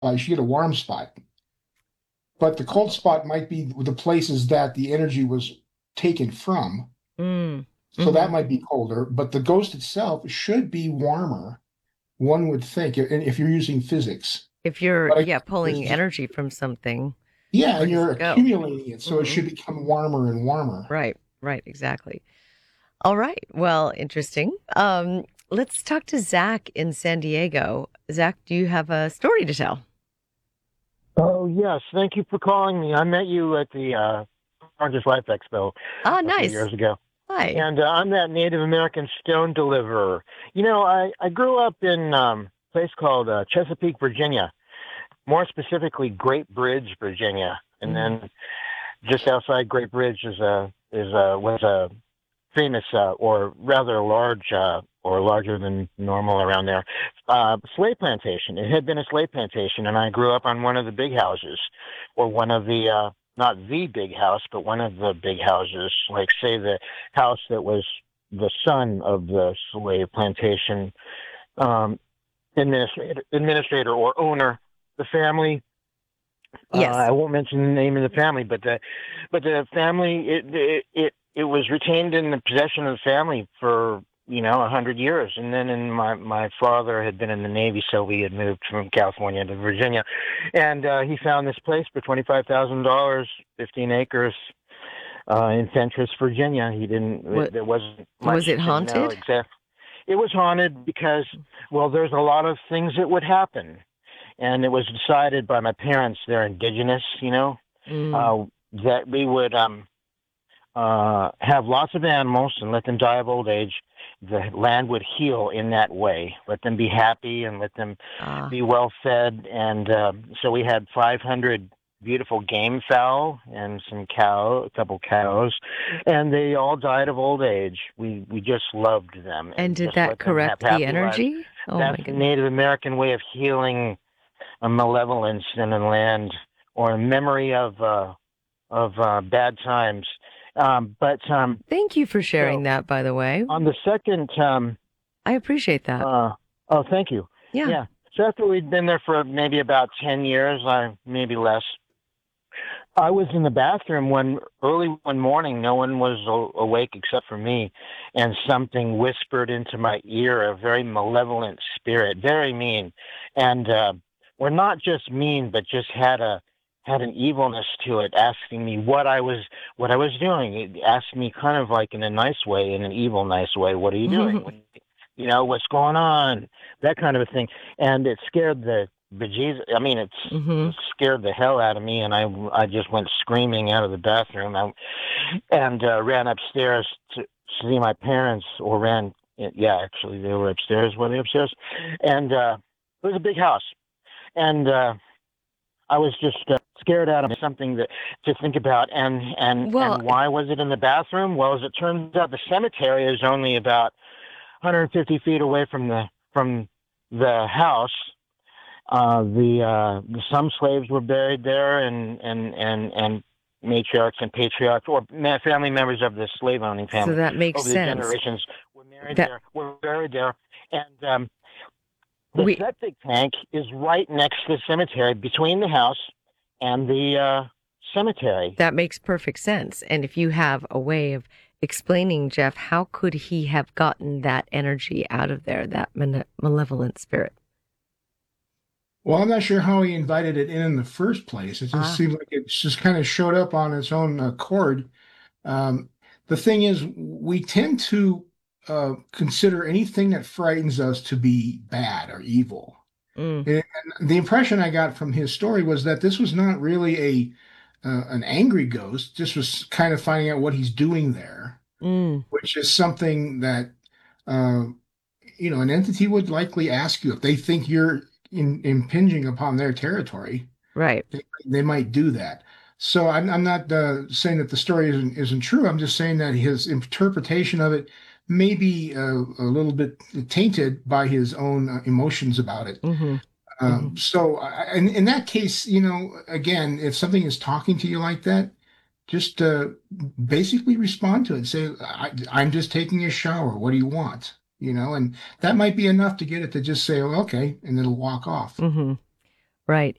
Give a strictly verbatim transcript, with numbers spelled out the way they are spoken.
you should get a warm spot. But the cold spot might be the places that the energy was taken from. Mm. So that Hmm. might be colder, but the ghost itself should be warmer, one would think, i- if you're using physics. If you're, But I yeah, guess it's pulling just, energy from something, yeah, where and does you're it go? accumulating it, so it Hmm. should become warmer and warmer. Right, right, exactly. All right. Well, interesting. Um, let's talk to Zach in San Diego. Zach, do you have a story to tell? Oh, yes. Thank you for calling me. I met you at the uh, Oranges Life Expo Ah, a few nice. years ago. Hi. And uh, I'm that Native American stone deliverer. You know, I, I grew up in um, a place called uh, Chesapeake, Virginia, more specifically, Great Bridge, Virginia. And Mm. then just outside Great Bridge is a, is a, was a famous, uh, or rather large, uh, or larger than normal around there, uh, slave plantation. It had been a slave plantation, and I grew up on one of the big houses, or one of the, uh, not the big house, but one of the big houses, like say the house that was the son of the slave plantation um, administrator, administrator or owner. The family, uh, Yes. I won't mention the name of the family, but the but the family it it it, it was retained in the possession of the family for you know a hundred years, and then in my my father had been in the Navy, so we had moved from California to Virginia, and uh, he found this place for twenty five thousand dollars, fifteen acres. Uh, in Fentress, Virginia, he didn't. What There wasn't much was it to know haunted? exact. It was haunted because, well, there's a lot of things that would happen, and it was decided by my parents. They're indigenous, you know, Mm. uh, that we would um, uh, have lots of animals and let them die of old age. The land would heal in that way. Let them be happy and let them Ah. be well fed. And uh, so we had five hundred beautiful game fowl and some cow, a couple cows, and they all died of old age. We we just loved them And and did just that let them have correct the happy lives. energy? Oh my That's the goodness. Native American way of healing a malevolence in a land or a memory of uh, of uh, bad times. Um, but um, Thank you for sharing so that, by the way. on the second, um, I appreciate that. uh, oh, thank you. Yeah. Yeah. So after we'd been there for maybe about ten years, I maybe less, I was in the bathroom when early one morning, no one was a- awake except for me, and something whispered into my ear, a very malevolent spirit, very mean, and uh, well, not just mean, but just had a had an evilness to it, asking me what I was what I was doing. It asked me kind of like in a nice way, in an evil nice way, what are you doing? What, you know, what's going on? That kind of a thing, and it scared the bejesus. I mean, it's Hmm. it scared the hell out of me, and I I just went screaming out of the bathroom I, and uh, ran upstairs to see my parents, or ran. Yeah, actually, they were upstairs. Were they upstairs? And uh, it was a big house, and uh, I was just uh, scared out of something that to think about. And and Well, and why was it in the bathroom? Well, as it turns out, the cemetery is only about one hundred fifty feet away from the from the house. Uh, the, uh, the some slaves were buried there, and and and and matriarchs and patriarchs, or ma- family members of the slave owning so family that makes over the sense. generations were married That there, were buried there, and um, the we septic tank is right next to the cemetery, between the house and the uh, cemetery. that makes perfect sense. And if you have a way of explaining, Jeff, how could he have gotten that energy out of there, that male- malevolent spirit? Well, I'm not sure how he invited it in in the first place. It just Ah. seemed like it just kind of showed up on its own accord. Um, the thing is, we tend to uh, consider anything that frightens us to be bad or evil. Mm. And the impression I got from his story was that this was not really a uh, an angry ghost. This was kind of finding out what he's doing there, Mm. which is something that uh, you know an entity would likely ask you if they think you're in, impinging upon their territory. Right. They, they might do that. So I'm, I'm not uh, saying that the story isn't isn't true. I'm just saying that his interpretation of it may be uh, a little bit tainted by his own uh, emotions about it. Hmm. Hmm. Um, so I, in, in that case, you know, again, if something is talking to you like that, just uh, basically respond to it and say, I, I'm just taking a shower. What do you want? You know, and that might be enough to get it to just say, oh, okay, and it'll walk off. Hmm. Right.